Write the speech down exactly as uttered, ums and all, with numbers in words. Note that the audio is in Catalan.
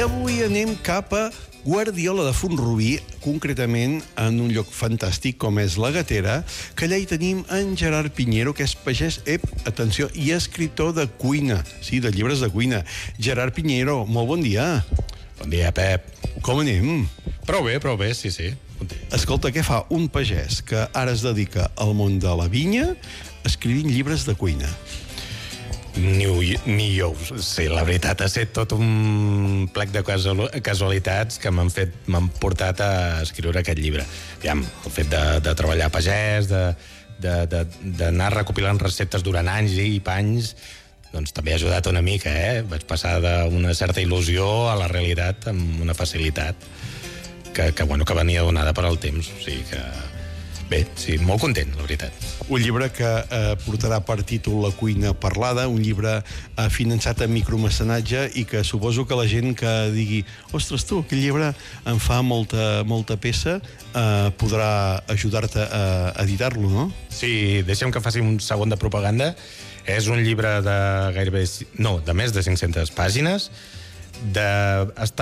Avui anem cap a Guardiola de Font-rubí, concretament en un lloc fantàstic com és la Gatera, que allà hi tenim en Gerard Piñero, que és pagès, ep, atenció, i escriptor de cuina, sí, de llibres de cuina. Gerard Piñero, molt bon dia. Bon dia, Pep. Com anem? Prou bé, prou bé, sí, sí. Escolta, què fa un pagès que ara es dedica al món de la vinya escrivint llibres de cuina? Ni, ni jo ho sé, la veritat ha estat tot un plec de casualitats que m'han fet, m'han portat a escriure aquest llibre. Aviam, el fet de, de treballar a pagès, d'anar recopilant receptes durant anys i panys, doncs també ha ajudat una mica, eh? Vaig passar d'una certa il·lusió a la realitat amb una facilitat que, que, bueno, que venia donada per al temps. O sigui que, bé, sí, molt content, la veritat. Un llibre que eh, portarà per títol La cuina parlada, un llibre eh, finançat en micromecenatge i que suposo que la gent que digui ostres, tu, aquest llibre em fa molta, molta peça, eh, podrà ajudar-te a editar-lo, no? Sí, deixa'm que faci un segon de propaganda. És un llibre de gairebé... No, de més de cinc-centes pàgines. De, està